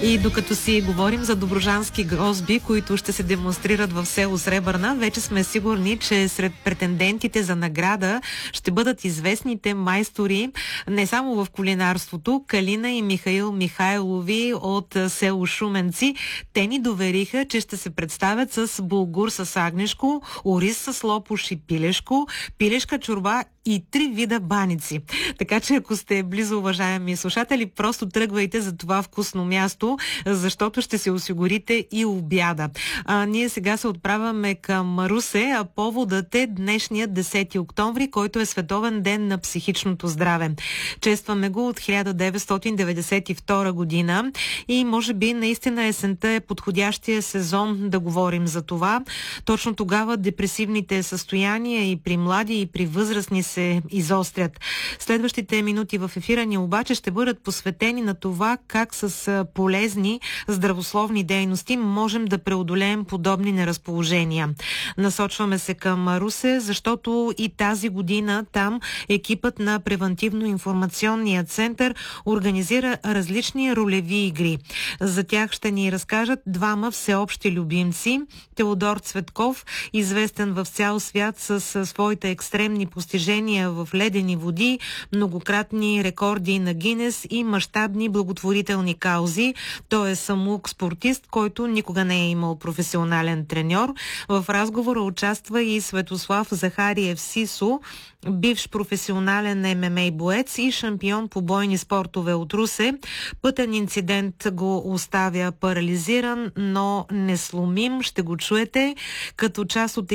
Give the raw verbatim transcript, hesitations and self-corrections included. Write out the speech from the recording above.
И докато си говорим за добруджански грозби, които ще се демонстрират в село Сребърна, вече сме сигурни, че сред претендентите за награда ще бъдат известните майстори не само в кулинарството, Калина и Михаил Михайлови от село Шуменци. Те ни довериха, че ще се представят с булгур с агнешко, ориз с лопуш и пилешко, пилешка чорба и три вида баници. Така че ако сте близо, уважаеми слушатели, просто тръгвайте за това вкусно място, защото ще се осигурите и обяда. А, ние сега се отправяме към Русе, а поводът е днешният десети октомври, който е Световен ден на психичното здраве. Честваме го от хиляда деветстотин деветдесет и втора година и може би наистина есента е подходящия сезон да говорим за това. Точно тогава депресивните състояния и при млади, и при възрастни се изострят. Следващите минути в ефира ни обаче ще бъдат посветени на това как с полезни здравословни дейности можем да преодолеем подобни неразположения. Насочваме се към Русе, защото и тази година там екипът на Превантивно-информационния център организира различни ролеви игри. За тях ще ни разкажат двама всеобщи любимци. Теодор Цветков, известен в цял свят с своите екстремни постижения в ледени води, многократни рекорди на Гинес и мащабни благотворителни каузи. Той е самоук спортист, който никога не е имал професионален треньор. В разговора участва и Светослав Захариев Сисо, бивш професионален ем ем а боец и шампион по бойни спортове от Русе. Пътен инцидент го оставя парализиран, но несломим. Ще го чуете като част от